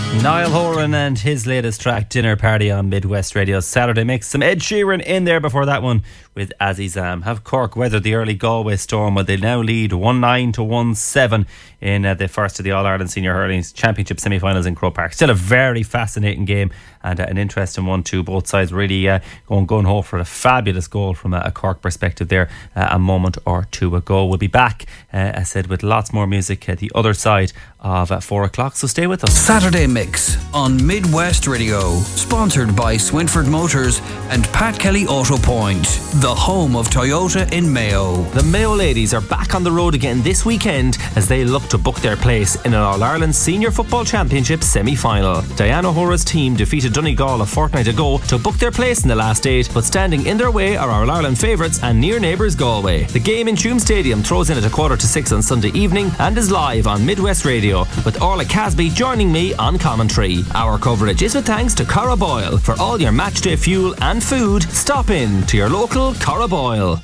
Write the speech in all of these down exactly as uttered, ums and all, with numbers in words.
Niall Horan and his latest track, Dinner Party, on Midwest Radio Saturday Mix. Some Ed Sheeran in there before that one with Azizam. Have Cork weathered the early Galway storm, where they now lead one nine to one seven in uh, the first of the All-Ireland Senior Hurling Championship semi-finals in Croke Park. Still a very fascinating game and uh, an interesting one too. Both sides really uh, going gung-ho for a fabulous goal from a, a Cork perspective there uh, a moment or two ago. We'll be back, uh, I said, with lots more music at the other side of uh, four o'clock, so stay with us. Saturday Mix on Midwest Radio, sponsored by Swinford Motors and Pat Kelly Auto Point, the home of Toyota in Mayo. The Mayo ladies are back on the road again this weekend as they look to book their place in an All-Ireland Senior Football Championship semi-final. Diana O'Hara's team defeated Donegal a fortnight ago to book their place in the last eight, but standing in their way are All-Ireland favourites and near neighbours Galway. The game in Tuam Stadium throws in at a quarter to six on Sunday evening and is live on Midwest Radio, with Orla Casby joining me on commentary. Our coverage is with thanks to Cara Boyle. For all your matchday fuel and food, stop in to your local Cara Boyle.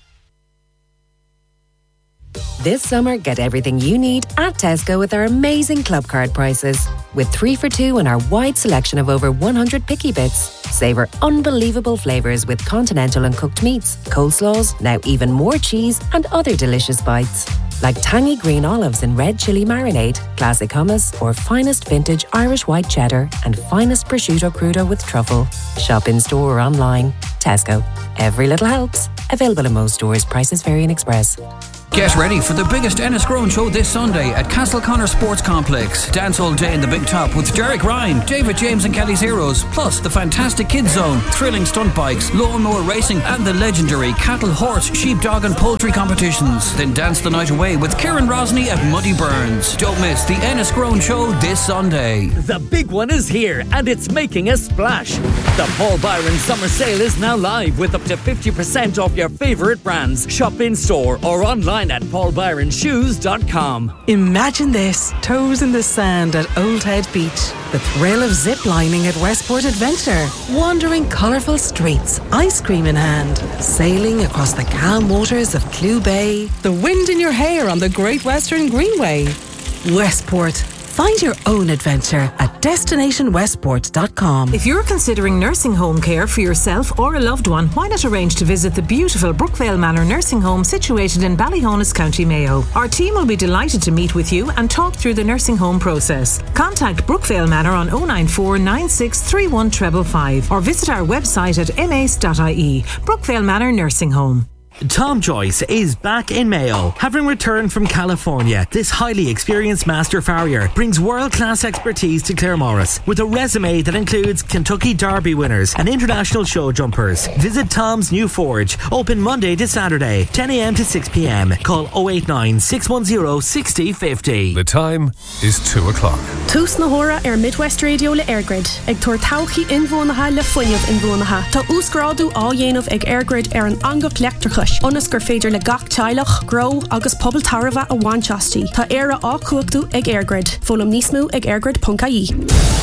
This summer, get everything you need at Tesco with our amazing club card prices. With three for two in our wide selection of over one hundred picky bits. Savour unbelievable flavours with continental and cooked meats, coleslaws, now even more cheese and other delicious bites. Like tangy green olives in red chilli marinade, classic hummus, or finest vintage Irish white cheddar and finest prosciutto crudo with truffle. Shop in store or online. Tesco. Every little helps. Available in most stores. Prices vary in Express. Get ready for the biggest Enniscrone show this Sunday at Castleconnor Sports Complex. Dance all day in the Big Top with Derek Ryan, David James and Kelly's Heroes, plus the fantastic Kids Zone, thrilling stunt bikes, lawnmower racing and the legendary cattle, horse, sheep, dog and poultry competitions. Then dance the night away with Kieran Rosny at Muddy Burns. Don't miss the Enniscrone show this Sunday. The big one is here and it's making a splash. The Paul Byron Summer Sale is now live with up to fifty percent off your favourite brands. Shop in store or online at paul byron shoes dot com. Imagine this, toes in the sand at Old Head Beach, the thrill of zip lining at Westport Adventure, wandering colourful streets, ice cream in hand, sailing across the calm waters of Clew Bay, the wind in your hair on the Great Western Greenway. Westport. Find your own adventure at destination westport dot com. If you're considering nursing home care for yourself or a loved one, why not arrange to visit the beautiful Brookvale Manor Nursing Home situated in Ballyhonus, County Mayo. Our team will be delighted to meet with you and talk through the nursing home process. Contact Brookvale Manor on oh nine four nine six three one five five or visit our website at m a c e dot i e. Brookvale Manor Nursing Home. Tom Joyce is back in Mayo. Having returned from California, this highly experienced master farrier brings world-class expertise to Claremorris with a resume that includes Kentucky Derby winners and international show jumpers. Visit Tom's new forge, open Monday to Saturday, ten a m to six p m. Call oh eight nine, six one oh, six oh five oh. The time is two o'clock. Tús na hora ar Midwest Radio le Airgrid. Ag tuair tauchi inbhuanacha le fuinneamh inbhuanacha. Tá úscrádu á dhéanamh ag Airgrid ar an angach leachtarchus. Onas gur féidir le gach teilech, grow agus pobl tarva a bhainteastí. Tá éire á cuachtaú ag Airgrid. Fólam níos mó ag airgrid dot I E.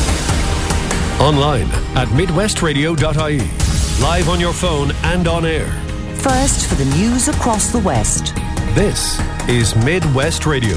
Online at midwest radio dot I E. Live on your phone and on air. First for the news across the West. This is Midwest Radio.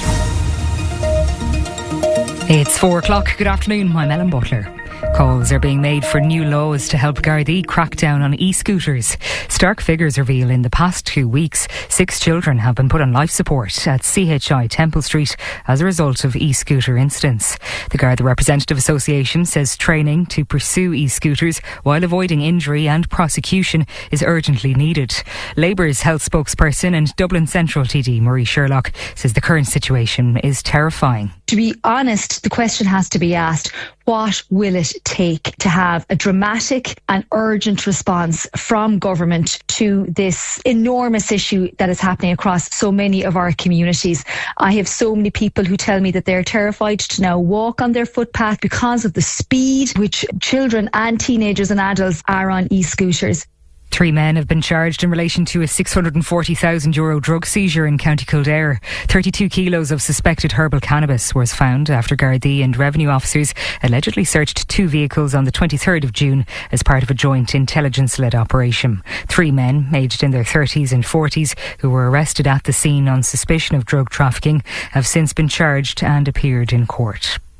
It's four o'clock. Good afternoon. I'm Ellen Butler. Calls are being made for new laws to help Gardaí crack down on e-scooters. Stark figures reveal in the past two weeks, six children have been put on life support at C H I Temple Street as a result of e-scooter incidents. The Garda Representative Association says training to pursue e-scooters while avoiding injury and prosecution is urgently needed. Labour's health spokesperson and Dublin Central T D Marie Sherlock says the current situation is terrifying. To be honest, the question has to be asked, what will it take to have a dramatic and urgent response from government to this enormous issue that is happening across so many of our communities? I have so many people who tell me that they're terrified to now walk on their footpath because of the speed which children and teenagers and adults are on e-scooters. Three men have been charged in relation to a six hundred forty thousand euro drug seizure in County Kildare. thirty-two kilos of suspected herbal cannabis was found after Gardaí and revenue officers allegedly searched two vehicles on the twenty-third of June as part of a joint intelligence-led operation. Three men, aged in their thirties and forties, who were arrested at the scene on suspicion of drug trafficking, have since been charged and appeared in court.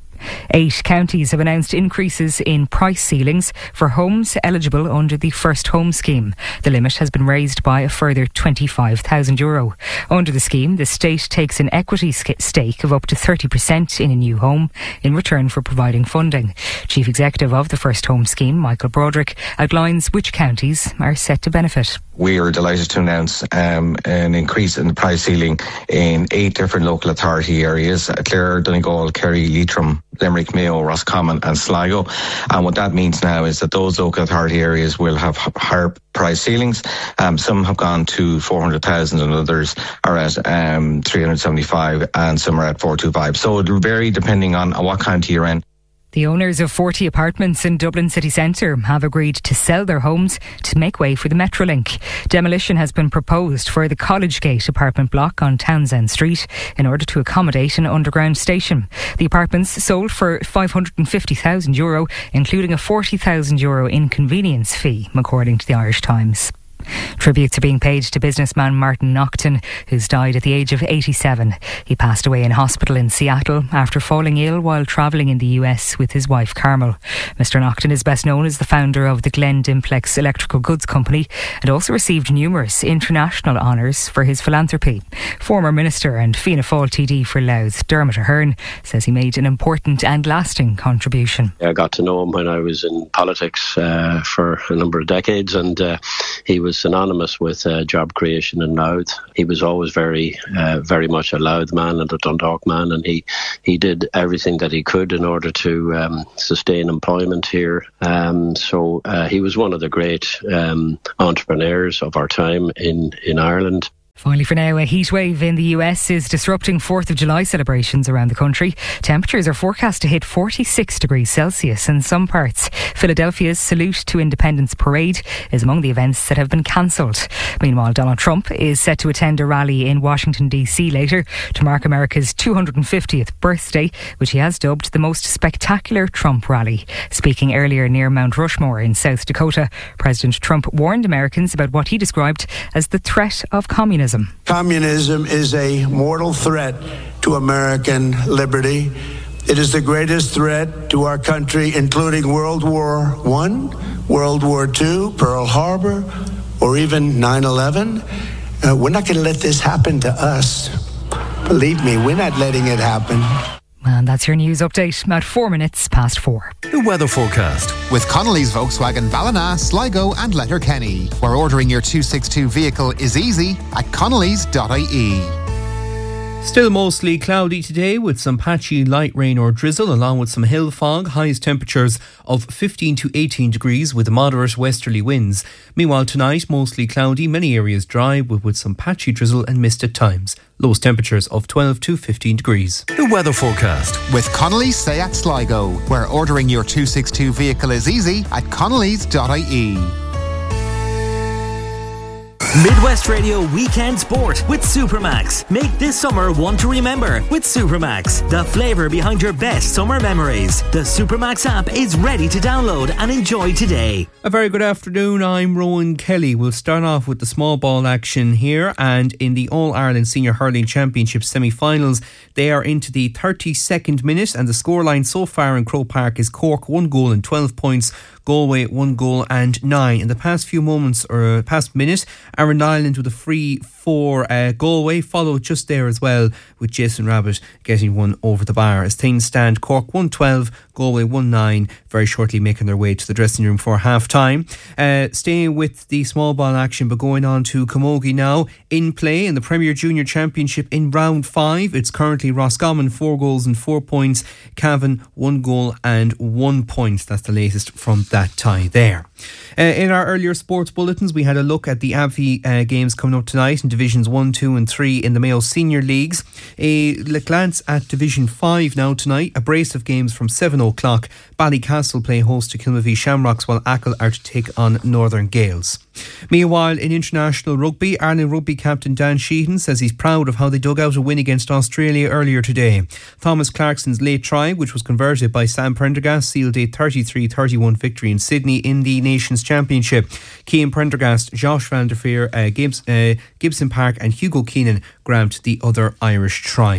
Eight counties have announced increases in price ceilings for homes eligible under the First Home Scheme. The limit has been raised by a further twenty-five thousand euro. Under the scheme, the state takes an equity stake of up to thirty percent in a new home in return for providing funding. Chief Executive of the First Home Scheme, Michael Broderick, outlines which counties are set to benefit. We are delighted to announce um, an increase in the price ceiling in eight different local authority areas: Clare, Donegal, Kerry, Leitrim, Limerick, Mayo, Roscommon and Sligo. And what that means now is that those local authority areas will have higher price ceilings. Um, some have gone to four hundred thousand and others are at um, three hundred seventy-five and some are at four twenty-five. So it will vary depending on what county you're in. The owners of forty apartments in Dublin city centre have agreed to sell their homes to make way for the Metrolink. Demolition has been proposed for the College Gate apartment block on Townsend Street in order to accommodate an underground station. The apartments sold for five hundred fifty thousand euro, including a forty thousand euro inconvenience fee, according to the Irish Times. Tributes are being paid to businessman Martin Naughton, who's died at the age of eighty-seven. He passed away in hospital in Seattle after falling ill while travelling in the U S with his wife Carmel. Mister Naughton is best known as the founder of the Glen Dimplex Electrical Goods Company and also received numerous international honours for his philanthropy. Former Minister and Fianna Fáil T D for Louth, Dermot Ahern, says he made an important and lasting contribution. I got to know him when I was in politics uh, for a number of decades, and uh, he was synonymous with uh, job creation in Louth. He was always very, uh, very much a Louth man and a Dundalk man, and he, he did everything that he could in order to um, sustain employment here. Um, so uh, he was one of the great um, entrepreneurs of our time in, in Ireland. Finally for now, a heat wave in the U S is disrupting fourth of July celebrations around the country. Temperatures are forecast to hit forty-six degrees Celsius in some parts. Philadelphia's Salute to Independence Parade is among the events that have been cancelled. Meanwhile, Donald Trump is set to attend a rally in Washington D C later to mark America's two hundred fiftieth birthday, which he has dubbed the most spectacular Trump rally. Speaking earlier near Mount Rushmore in South Dakota, President Trump warned Americans about what he described as the threat of communism. Communism is a mortal threat to American liberty. It is the greatest threat to our country, including World War One, World War Two, Pearl Harbor, or even nine eleven. Uh, we're not going to let this happen to us. Believe me, we're not letting it happen. And that's your news update at four minutes past four. The weather forecast with Connolly's Volkswagen Ballina, Sligo and Letterkenny, where ordering your two sixty-two vehicle is easy at connellys dot I E. Still mostly cloudy today with some patchy light rain or drizzle along with some hill fog. Highest temperatures of fifteen to eighteen degrees with moderate westerly winds. Meanwhile tonight mostly cloudy, many areas dry with, with some patchy drizzle and mist at times. Lowest temperatures of twelve to fifteen degrees. The weather forecast with Connolly's Seat Sligo, where ordering your two sixty-two vehicle is easy at connellys dot I E. Midwest Radio Weekend Sport with Supermax. Make this summer one to remember with Supermax, the flavour behind your best summer memories. The Supermax app is ready to download and enjoy today. A very good afternoon, I'm Rowan Kelly. We'll start off with the small ball action here, and in the All-Ireland Senior Hurling Championship semi-finals, they are into the thirty-second minute, and the scoreline so far in Croke Park is Cork one goal and twelve points, Galway one goal and nine. In the past few moments, or past minute, Aaron Ireland with a free for uh, Galway, followed just there as well with Jason Rabbit getting one over the bar. As things stand, Cork one twelve, Galway one nine, very shortly making their way to the dressing room for half time. Uh, staying with the small ball action, but going on to Camogie now. In play in the Premier Junior Championship in round five, it's currently Roscommon four goals and four points, Cavan one goal and one point. That's the latest from that tie there. Uh, in our earlier sports bulletins, we had a look at the A V I uh, games coming up tonight in Divisions one, two and three in the Mayo Senior Leagues. A glance at Division five now tonight. A brace of games from seven o'clock. Ballycastle play host to Kilmavie Shamrocks, while Achill are to take on Northern Gales. Meanwhile, in international rugby, Ireland rugby captain Dan Sheehan says he's proud of how they dug out a win against Australia earlier today. Thomas Clarkson's late try, which was converted by Sam Prendergast, sealed a thirty-three thirty-one victory in Sydney in the Nations Championship. Cian Prendergast, Josh Van der Veer, uh, Gibbs, uh, Gibson Park and Hugo Keenan grabbed the other Irish tries.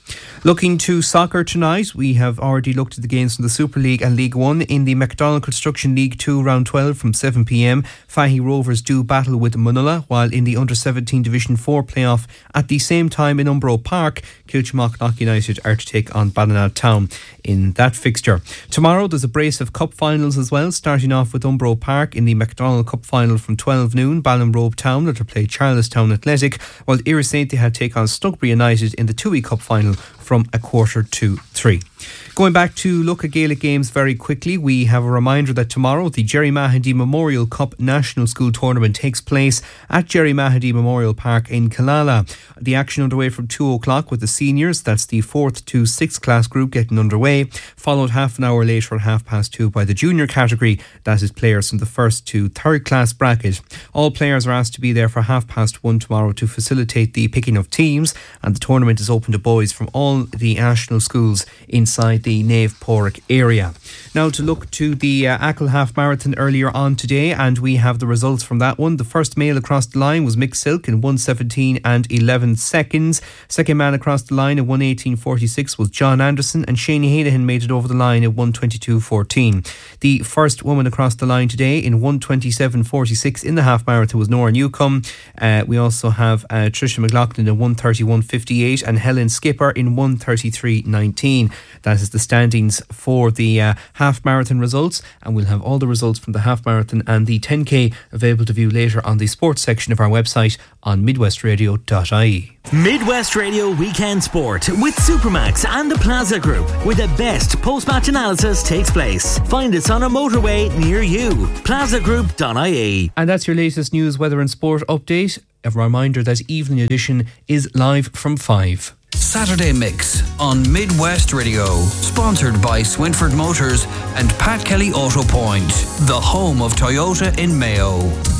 Looking to soccer tonight, we have already looked at the games from the Super League and League One. In the McDonald Construction League two round twelve from seven p m, Fahy Rovers do battle with Munulla, while in the under seventeen Division four playoff at the same time in Umbro Park, Kilchmarnock United are to take on Ballina Town in that fixture. Tomorrow there's a brace of cup finals as well, starting off with Umbro Park in the McDonald Cup final from twelve noon. Ballinrobe Town that will play Charlestown Athletic, while Irisaint had take on Slugbury United in the Toohey Cup final from a quarter to three. Going back to look at Gaelic games very quickly, we have a reminder that tomorrow the Jerry Mahady Memorial Cup National School Tournament takes place at Jerry Mahady Memorial Park in Killala. The action underway from two o'clock with the seniors, that's the fourth to sixth class group getting underway, followed half an hour later at half past two by the junior category, that is players from the first to third class bracket. All players are asked to be there for half past one tomorrow to facilitate the picking of teams, and the tournament is open to boys from all the national schools inside the Nave Porrick area. Now to look to the uh, Achill Half Marathon earlier on today, and we have the results from that one. The first male across the line was Mick Silk in one seventeen and eleven seconds. Second man across the line in one eighteen forty-six was John Anderson, and Shane Hanahan made it over the line at one twenty-two fourteen. The first woman across the line today in one twenty-seven forty-six in the half marathon was Nora Newcomb. Uh, we also have uh, Tricia McLaughlin in one thirty-one fifty-eight and Helen Skipper in one thirty-three nineteen. That is the standings for the uh, half marathon results, and we'll have all the results from the half marathon and the ten K available to view later on the sports section of our website on midwest radio dot I E. Midwest Radio Weekend Sport with Supermax and the Plaza Group, where the best post-match analysis takes place. Find us on a motorway near you. plaza group dot I E. And that's your latest news, weather and sport update. A reminder that evening edition is live from five. Saturday Mix on Midwest Radio, sponsored by Swinford Motors and Pat Kelly Auto Point, the home of Toyota in Mayo.